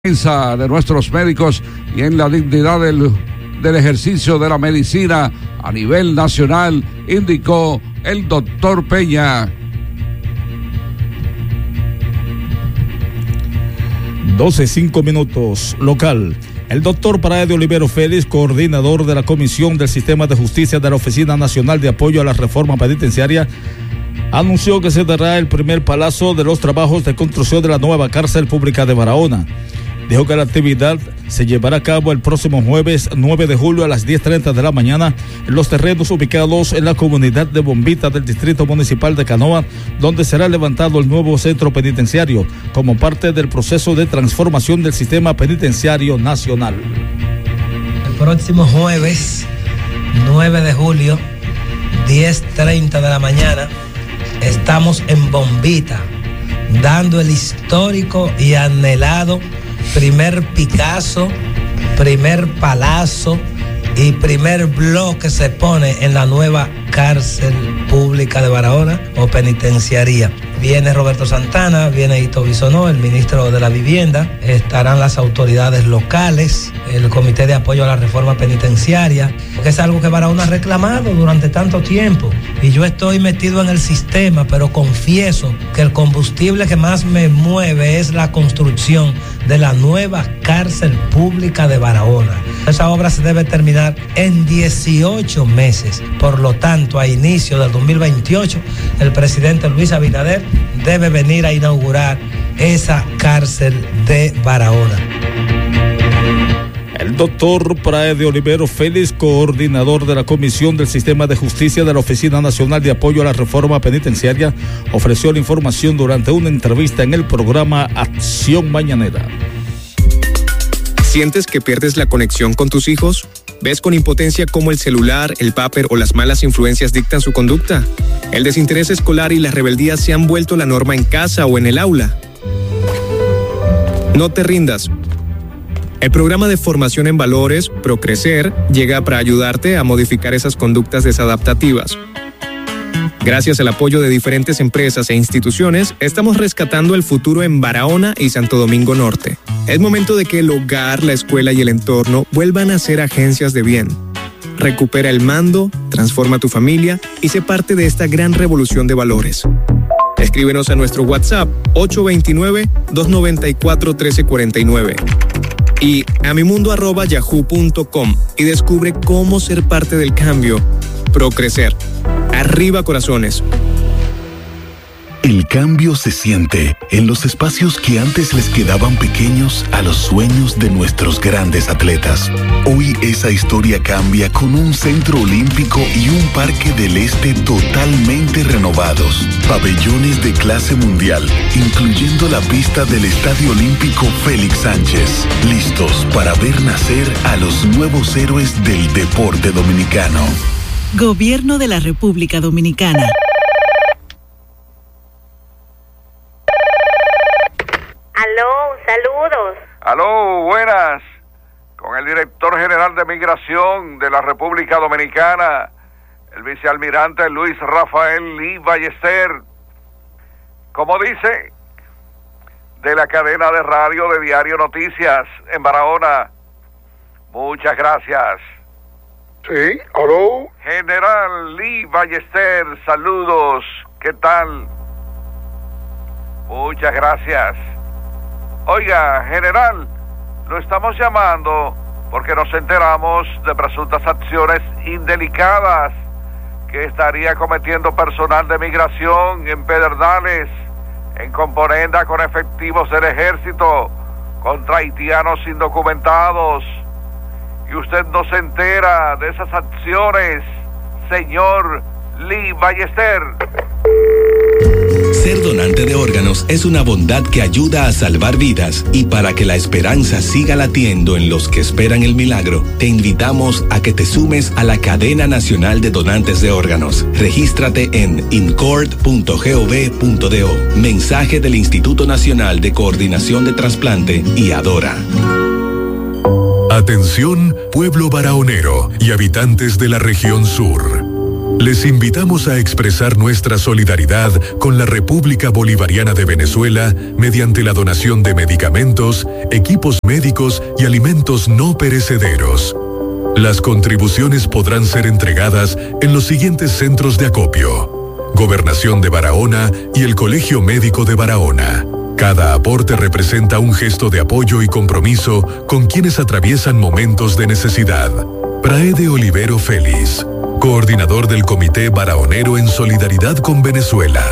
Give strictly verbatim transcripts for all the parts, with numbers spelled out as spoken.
de nuestros médicos y en la dignidad del, del ejercicio de la medicina a nivel nacional, indicó el doctor Peña. doce cinco minutos, local. El doctor Paraedio Olivero Félix, coordinador de la Comisión del Sistema de Justicia de la Oficina Nacional de Apoyo a la Reforma Penitenciaria, anunció que se dará el primer palazo de los trabajos de construcción de la nueva cárcel pública de Barahona. Dijo que la actividad se llevará a cabo el próximo jueves nueve de julio a las diez treinta de la mañana en los terrenos ubicados en la comunidad de Bombita del Distrito Municipal de Canoa, donde será levantado el nuevo centro penitenciario como parte del proceso de transformación del sistema penitenciario nacional. El próximo jueves nueve de julio, diez treinta de la mañana, estamos en Bombita, dando el histórico y anhelado primer Picasso, primer Palazzo y primer bloque se pone en la nueva cárcel pública de Barahona o penitenciaría. Viene Roberto Santana, viene Ito Bisonó, el ministro de la Vivienda, estarán las autoridades locales, el Comité de Apoyo a la Reforma Penitenciaria, que es algo que Barahona ha reclamado durante tanto tiempo. Y yo estoy metido en el sistema, pero confieso que el combustible que más me mueve es la construcción de la nueva cárcel pública de Barahona. Esa obra se debe terminar en dieciocho meses. Por lo tanto, a inicio del dos mil veintiocho, el presidente Luis Abinader debe venir a inaugurar esa cárcel de Barahona. El doctor Paraedio Olivero Félix, coordinador de la Comisión del Sistema de Justicia de la Oficina Nacional de Apoyo a la Reforma Penitenciaria, ofreció la información durante una entrevista en el programa Acción Mañanera. ¿Sientes que pierdes la conexión con tus hijos? ¿Ves con impotencia cómo el celular, el vapor o las malas influencias dictan su conducta? ¿El desinterés escolar y la rebeldía se han vuelto la norma en casa o en el aula? No te rindas. El programa de formación en valores, Procrecer, llega para ayudarte a modificar esas conductas desadaptativas. Gracias al apoyo de diferentes empresas e instituciones, estamos rescatando el futuro en Barahona y Santo Domingo Norte. Es momento de que el hogar, la escuela y el entorno vuelvan a ser agencias de bien. Recupera el mando, transforma tu familia y sé parte de esta gran revolución de valores. Escríbenos a nuestro WhatsApp ocho dos nueve, dos nueve cuatro, uno tres cuatro nueve y a mimundo arroba yahoo punto com y descubre cómo ser parte del cambio. Procrecer. Arriba corazones. El cambio se siente en los espacios que antes les quedaban pequeños a los sueños de nuestros grandes atletas. Hoy esa historia cambia con un centro olímpico y un parque del este totalmente renovados. Pabellones de clase mundial, incluyendo la pista del Estadio Olímpico Félix Sánchez. Listos para ver nacer a los nuevos héroes del deporte dominicano. Gobierno de la República Dominicana. Aló, saludos. Aló, buenas. Con el director general de Migración de la República Dominicana, el vicealmirante Luis Rafael Lee Ballester. Como dice, de la cadena de radio de Diario Noticias en Barahona. Muchas gracias. Sí, aló. General Lee Ballester, saludos. ¿Qué tal? Muchas gracias. Oiga, general, lo estamos llamando porque nos enteramos de presuntas acciones indelicadas que estaría cometiendo personal de migración en Pedernales, en componenda con efectivos del ejército, contra haitianos indocumentados. Y usted no se entera de esas acciones, señor Lee Ballester. Ser donante de órganos es una bondad que ayuda a salvar vidas, y para que la esperanza siga latiendo en los que esperan el milagro, te invitamos a que te sumes a la Cadena Nacional de Donantes de Órganos. Regístrate en incord punto gov punto do. Mensaje del Instituto Nacional de Coordinación de Trasplante y Adora. Atención, pueblo barahonero y habitantes de la región sur. Les invitamos a expresar nuestra solidaridad con la República Bolivariana de Venezuela mediante la donación de medicamentos, equipos médicos y alimentos no perecederos. Las contribuciones podrán ser entregadas en los siguientes centros de acopio: Gobernación de Barahona y el Colegio Médico de Barahona. Cada aporte representa un gesto de apoyo y compromiso con quienes atraviesan momentos de necesidad. Praede Olivero Félix, coordinador del Comité Barahonero en Solidaridad con Venezuela.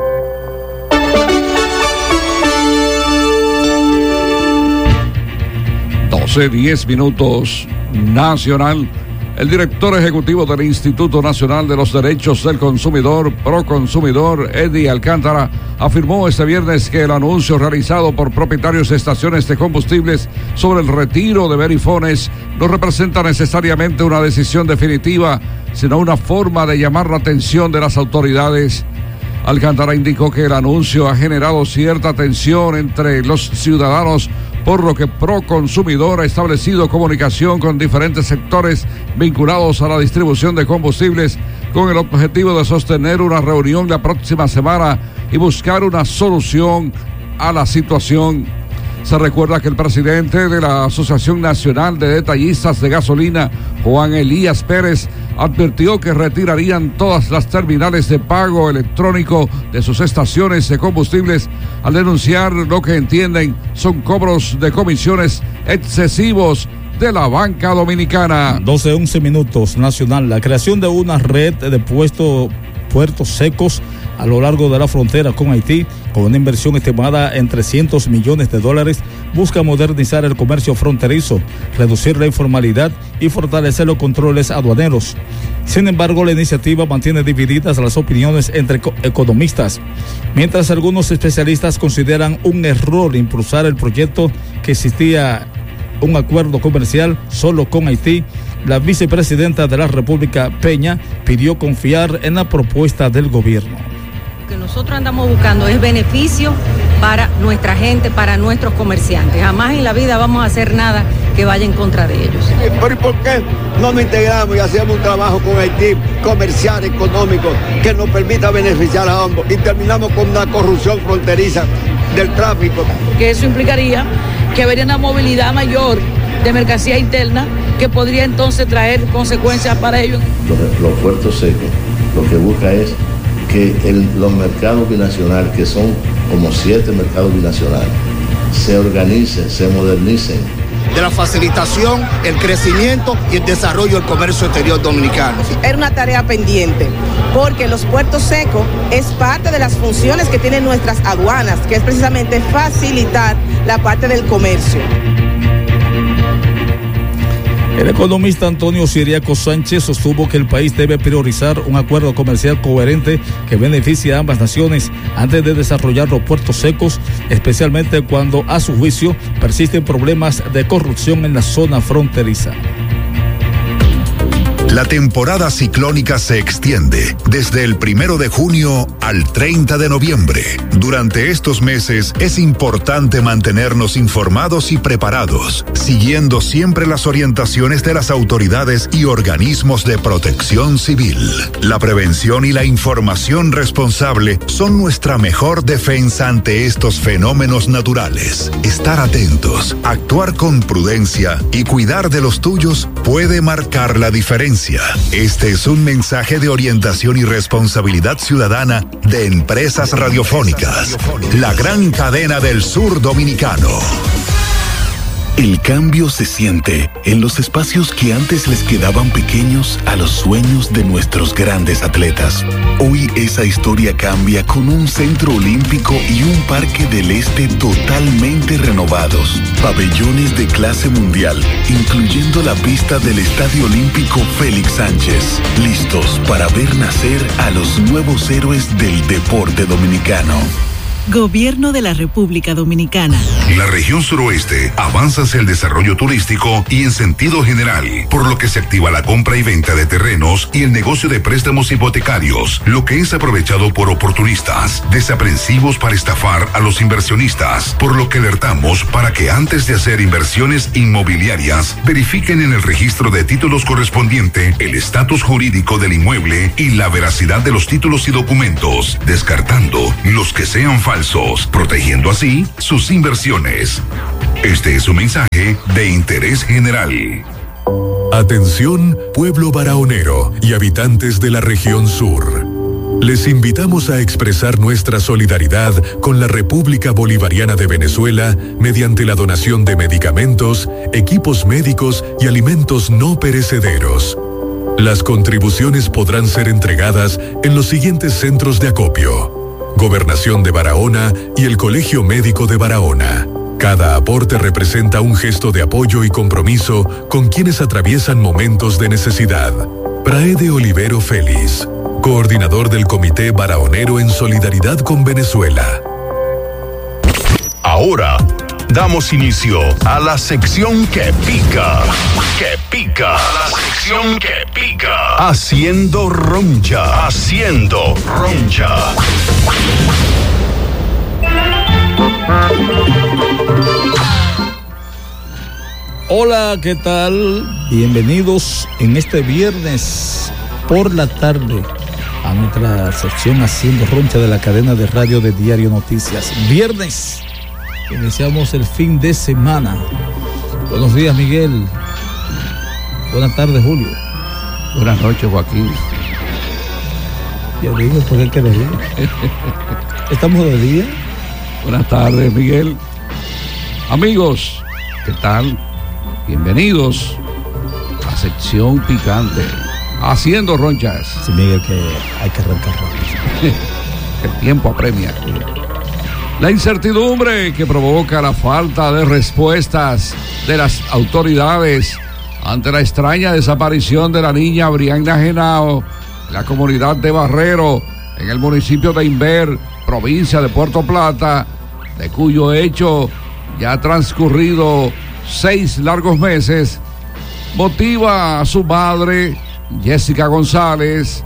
doce, diez minutos, Nacional. El director ejecutivo del Instituto Nacional de los Derechos del Consumidor, Proconsumidor, Eddie Alcántara, afirmó este viernes que el anuncio realizado por propietarios de estaciones de combustibles sobre el retiro de verifones no representa necesariamente una decisión definitiva, sino una forma de llamar la atención de las autoridades. Alcántara indicó que el anuncio ha generado cierta tensión entre los ciudadanos, por lo que Proconsumidor ha establecido comunicación con diferentes sectores vinculados a la distribución de combustibles con el objetivo de sostener una reunión la próxima semana y buscar una solución a la situación. Se recuerda que el presidente de la Asociación Nacional de Detallistas de Gasolina, Juan Elías Pérez, advirtió que retirarían todas las terminales de pago electrónico de sus estaciones de combustibles al denunciar lo que entienden son cobros de comisiones excesivos de la banca dominicana. doce, once minutos, Nacional. La creación de una red de puestos puertos secos a lo largo de la frontera con Haití, con una inversión estimada en trescientos millones de dólares, busca modernizar el comercio fronterizo, reducir la informalidad y fortalecer los controles aduaneros. Sin embargo, la iniciativa mantiene divididas las opiniones entre economistas, mientras algunos especialistas consideran un error impulsar el proyecto que existía un acuerdo comercial solo con Haití. La vicepresidenta de la República, Peña, pidió confiar en la propuesta del gobierno. Lo que nosotros andamos buscando es beneficio para nuestra gente, para nuestros comerciantes. Jamás en la vida vamos a hacer nada que vaya en contra de ellos. ¿Pero y por qué no nos integramos y hacemos un trabajo con Haití, comercial, económico, que nos permita beneficiar a ambos y terminamos con una corrupción fronteriza del tráfico? Que eso implicaría que habría una movilidad mayor de mercancía interna que podría entonces traer consecuencias para ellos. Los, los puertos secos lo que busca es que el, los mercados binacionales, que son como siete mercados binacionales, se organicen, se modernicen. De la facilitación, el crecimiento y el desarrollo del comercio exterior dominicano. Era una tarea pendiente, porque los puertos secos es parte de las funciones que tienen nuestras aduanas, que es precisamente facilitar la parte del comercio. El economista Antonio Siriaco Sánchez sostuvo que el país debe priorizar un acuerdo comercial coherente que beneficie a ambas naciones antes de desarrollar los puertos secos, especialmente cuando, a su juicio, persisten problemas de corrupción en la zona fronteriza. La temporada ciclónica se extiende desde el primero de junio al treinta de noviembre. Durante estos meses es importante mantenernos informados y preparados, siguiendo siempre las orientaciones de las autoridades y organismos de protección civil. La prevención y la información responsable son nuestra mejor defensa ante estos fenómenos naturales. Estar atentos, actuar con prudencia y cuidar de los tuyos puede marcar la diferencia. Este es un mensaje de orientación y responsabilidad ciudadana de Empresas Radiofónicas, la gran cadena del sur dominicano. El cambio se siente en los espacios que antes les quedaban pequeños a los sueños de nuestros grandes atletas. Hoy esa historia cambia con un centro olímpico y un parque del este totalmente renovados. Pabellones de clase mundial, incluyendo la pista del Estadio Olímpico Félix Sánchez, listos para ver nacer a los nuevos héroes del deporte dominicano. Gobierno de la República Dominicana. La región suroeste avanza hacia el desarrollo turístico y en sentido general, por lo que se activa la compra y venta de terrenos y el negocio de préstamos hipotecarios, lo que es aprovechado por oportunistas, desaprensivos para estafar a los inversionistas, por lo que alertamos para que antes de hacer inversiones inmobiliarias, verifiquen en el registro de títulos correspondiente el estatus jurídico del inmueble y la veracidad de los títulos y documentos, descartando los que sean falsos, protegiendo así sus inversiones. Este es un mensaje de interés general. Atención, pueblo barahonero y habitantes de la región sur. Les invitamos a expresar nuestra solidaridad con la República Bolivariana de Venezuela mediante la donación de medicamentos, equipos médicos y alimentos no perecederos. Las contribuciones podrán ser entregadas en los siguientes centros de acopio: Gobernación de Barahona y el Colegio Médico de Barahona. Cada aporte representa un gesto de apoyo y compromiso con quienes atraviesan momentos de necesidad. Praede Olivero Félix, coordinador del Comité Barahonero en Solidaridad con Venezuela. Ahora damos inicio a la sección que pica, que pica, a la sección que pica, haciendo roncha, haciendo roncha. Hola, ¿qué tal? Bienvenidos en este viernes por la tarde a nuestra sección Haciendo Roncha de la cadena de radio de Diario Noticias. Viernes, iniciamos el fin de semana. Buenos días, Miguel. Buenas tardes, Julio. Buenas noches, Joaquín. Ya digo, ¿por qué querés ir? ¿Estamos de día? Buenas tardes, Miguel. Amigos, ¿qué tal? Bienvenidos a sección picante, Haciendo Ronchas. Sí, Miguel, que hay que arrancar rápido. El tiempo apremia. La incertidumbre que provoca la falta de respuestas de las autoridades ante la extraña desaparición de la niña Brianna Genao en la comunidad de Barrero, en el municipio de Inver, provincia de Puerto Plata, de cuyo hecho ya ha transcurrido seis largos meses, motiva a su madre, Jessica González,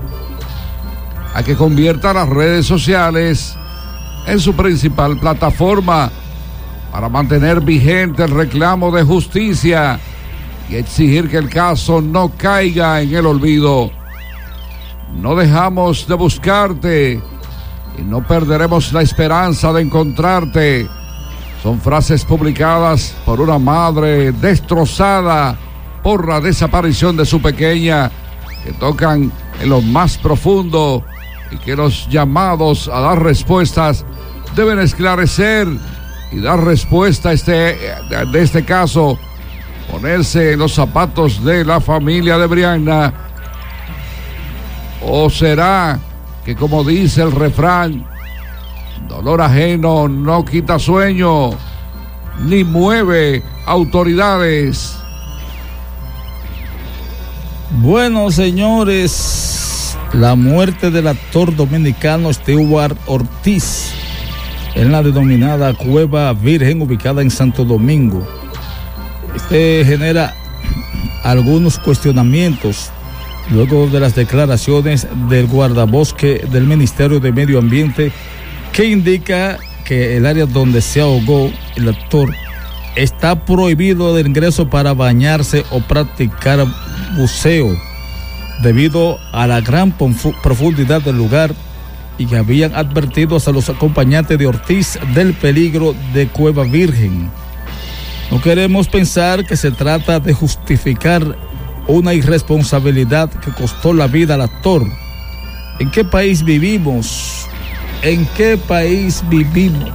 a que convierta las redes sociales en su principal plataforma para mantener vigente el reclamo de justicia y exigir que el caso no caiga en el olvido. No dejamos de buscarte y no perderemos la esperanza de encontrarte. Son frases publicadas por una madre destrozada por la desaparición de su pequeña, que tocan en lo más profundo y que los llamados a dar respuestas deben esclarecer y dar respuesta a este, de este caso, ponerse en los zapatos de la familia de Brianna. ¿O será que, como dice el refrán, dolor ajeno no quita sueño, ni mueve autoridades? Bueno, señores, la muerte del actor dominicano Stewart Ortiz en la denominada Cueva Virgen ubicada en Santo Domingo. Este genera algunos cuestionamientos luego de las declaraciones del guardabosque del Ministerio de Medio Ambiente, que indica que el área donde se ahogó el actor está prohibido el ingreso para bañarse o practicar buceo debido a la gran profundidad del lugar, y que habían advertido a los acompañantes de Ortiz del peligro de Cueva Virgen. No queremos pensar que se trata de justificar una irresponsabilidad que costó la vida al actor. ¿En qué país vivimos? ¿En qué país vivimos?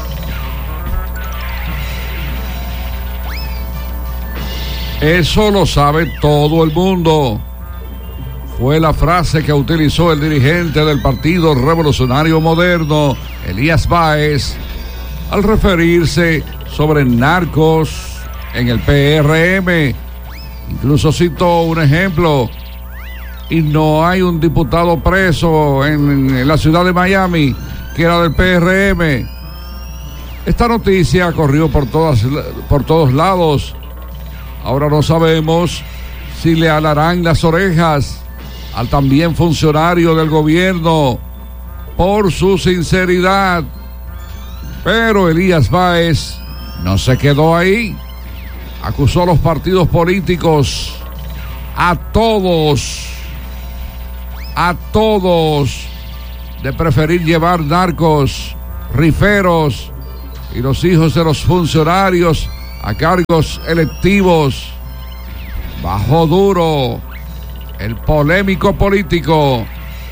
Eso lo sabe todo el mundo. Fue la frase que utilizó el dirigente del Partido Revolucionario Moderno, Elías Báez, al referirse sobre narcos en el P R M. Incluso citó un ejemplo: y no hay un diputado preso en, en la ciudad de Miami que era del P R M. Esta noticia corrió por, todas, por todos lados. Ahora no sabemos si le alarán las orejas al también funcionario del gobierno por su sinceridad. Pero Elías Báez no se quedó ahí. Acusó a los partidos políticos, a todos, a todos, de preferir llevar narcos, riferos y los hijos de los funcionarios a cargos electivos. Bajó duro el polémico político.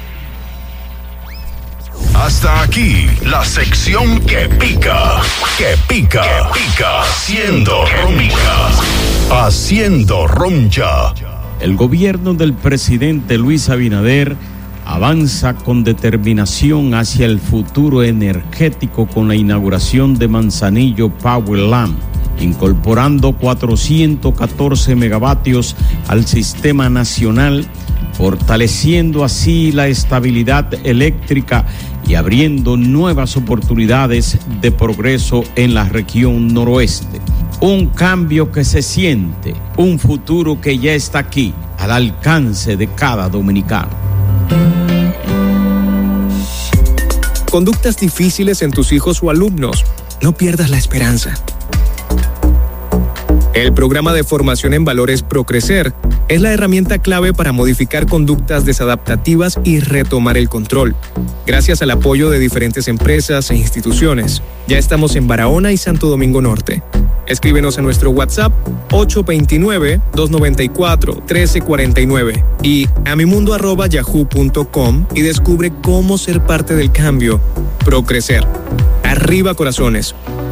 Hasta aquí la sección que pica, que pica, que pica, haciendo roncha, haciendo roncha. El gobierno del presidente Luis Abinader avanza con determinación hacia el futuro energético con la inauguración de Manzanillo Powerland, incorporando cuatrocientos catorce megavatios al sistema nacional, fortaleciendo así la estabilidad eléctrica y abriendo nuevas oportunidades de progreso en la región noroeste. Un cambio que se siente, un futuro que ya está aquí, al alcance de cada dominicano. Conductas difíciles en tus hijos o alumnos. No pierdas la esperanza. El programa de formación en valores ProCrecer es la herramienta clave para modificar conductas desadaptativas y retomar el control. Gracias al apoyo de diferentes empresas e instituciones, ya estamos en Barahona y Santo Domingo Norte. Escríbenos a nuestro WhatsApp ocho dos nueve, dos nueve cuatro, uno tres cuatro nueve y a mimundo arroba yahoo punto com y descubre cómo ser parte del cambio. ProCrecer. Arriba corazones.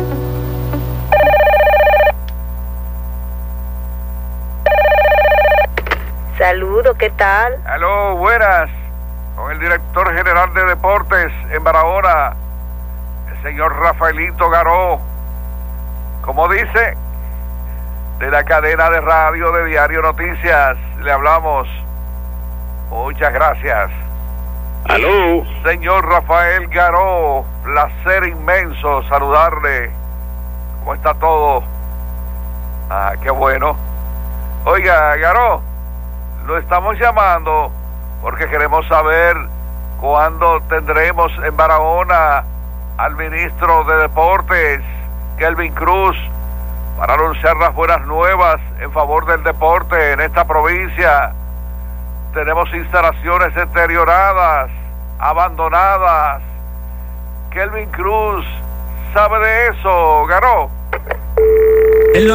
Saludos, ¿qué tal? Aló, buenas. Con el director general de deportes en Barahona, el señor Rafaelito Garó. Como dice, de la cadena de radio de Diario Noticias, le hablamos. Muchas gracias. Aló. Señor Rafael Garó, placer inmenso saludarle. ¿Cómo está todo? Ah, qué bueno. Oiga, Garó, lo estamos llamando porque queremos saber cuándo tendremos en Barahona al ministro de Deportes, Kelvin Cruz, para anunciar las buenas nuevas en favor del deporte en esta provincia. Tenemos instalaciones deterioradas, abandonadas. Kelvin Cruz sabe de eso, Garó.